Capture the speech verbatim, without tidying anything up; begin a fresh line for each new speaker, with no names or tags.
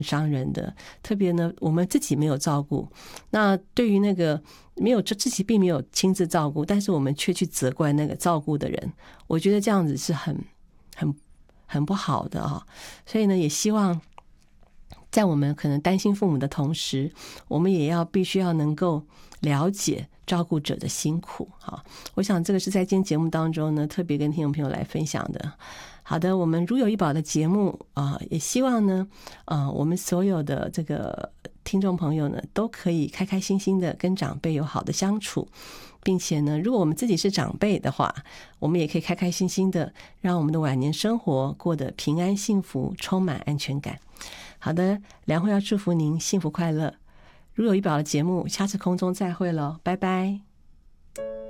伤人的，特别呢我们自己没有照顾，那对于那个没有自己并没有亲自照顾，但是我们却去责怪那个照顾的人，我觉得这样子是很很很不好的啊。所以呢也希望在我们可能担心父母的同时，我们也要必须要能够了解照顾者的辛苦。好，我想这个是在今天节目当中呢特别跟听众朋友来分享的。好的，我们如有医保的节目啊、呃，也希望呢，呃，我们所有的这个听众朋友呢，都可以开开心心的跟长辈有好的相处，并且呢，如果我们自己是长辈的话，我们也可以开开心心的让我们的晚年生活过得平安幸福，充满安全感。好的，梁慧要祝福您幸福快乐。如有医保的节目，下次空中再会了，拜拜。